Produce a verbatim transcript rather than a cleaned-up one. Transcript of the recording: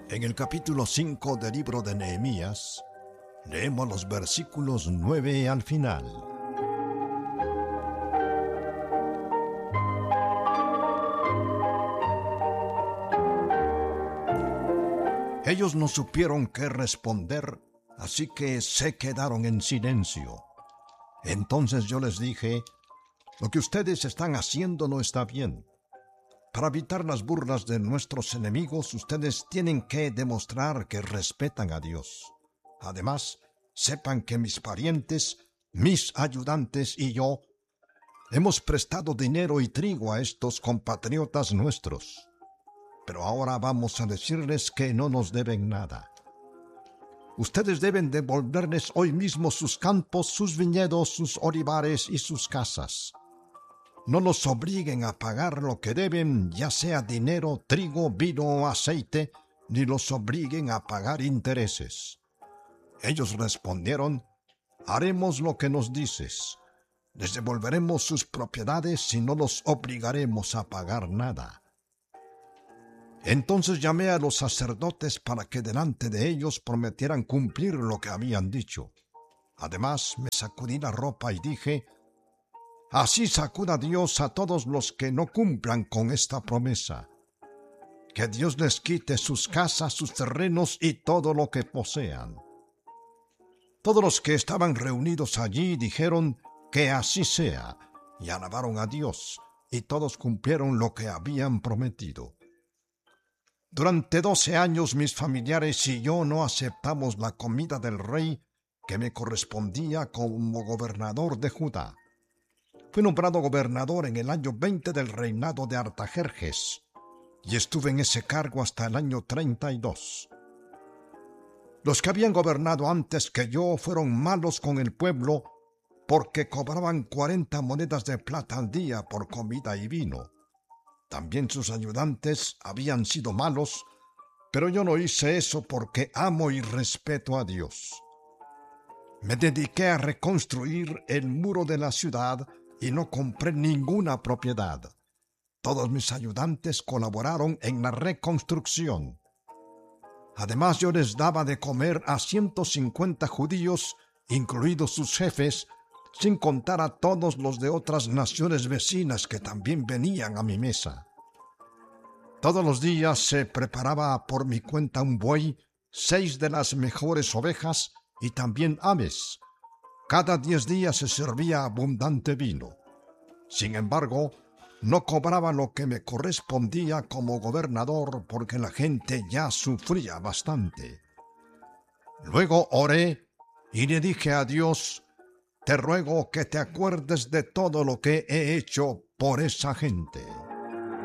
En el capítulo cinco del libro de Nehemías, leemos los versículos nueve al final. Ellos no supieron qué responder, así que se quedaron en silencio. Entonces yo les dije: lo que ustedes están haciendo no está bien. Para evitar las burlas de nuestros enemigos, ustedes tienen que demostrar que respetan a Dios. Además, sepan que mis parientes, mis ayudantes y yo hemos prestado dinero y trigo a estos compatriotas nuestros. Pero ahora vamos a decirles que no nos deben nada. Ustedes deben devolverles hoy mismo sus campos, sus viñedos, sus olivares y sus casas. No los obliguen a pagar lo que deben, ya sea dinero, trigo, vino o aceite, ni los obliguen a pagar intereses. Ellos respondieron: haremos lo que nos dices. Les devolveremos sus propiedades y no los obligaremos a pagar nada. Entonces llamé a los sacerdotes para que delante de ellos prometieran cumplir lo que habían dicho. Además me sacudí la ropa y dije: así sacuda Dios a todos los que no cumplan con esta promesa. Que Dios les quite sus casas, sus terrenos y todo lo que posean. Todos los que estaban reunidos allí dijeron que así sea, y alabaron a Dios, y todos cumplieron lo que habían prometido. Durante doce años mis familiares y yo no aceptamos la comida del rey que me correspondía como gobernador de Judá. Fui nombrado gobernador en el año veinte del reinado de Artajerjes, y estuve en ese cargo hasta el año treinta y dos. Los que habían gobernado antes que yo fueron malos con el pueblo porque cobraban cuarenta monedas de plata al día por comida y vino. También sus ayudantes habían sido malos, pero yo no hice eso porque amo y respeto a Dios. Me dediqué a reconstruir el muro de la ciudad y no compré ninguna propiedad. Todos mis ayudantes colaboraron en la reconstrucción. Además, yo les daba de comer a ciento cincuenta judíos, incluidos sus jefes, sin contar a todos los de otras naciones vecinas que también venían a mi mesa. Todos los días se preparaba por mi cuenta un buey, seis de las mejores ovejas y también aves. Cada diez días se servía abundante vino. Sin embargo, no cobraba lo que me correspondía como gobernador porque la gente ya sufría bastante. Luego oré y le dije a Dios: te ruego que te acuerdes de todo lo que he hecho por esa gente.